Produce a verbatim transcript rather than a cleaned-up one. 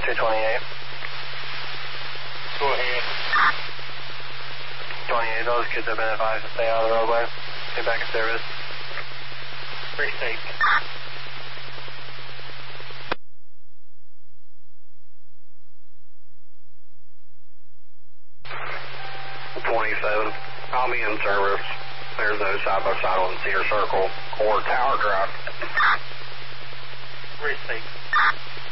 two twenty-eight. Go ahead. twenty-eight, those kids have been advised to stay out of the roadway. Get back in service. Very safe. twenty-seven, I'll be in service. There's those side by side on Cedar Circle or Tower Drive. Very safe.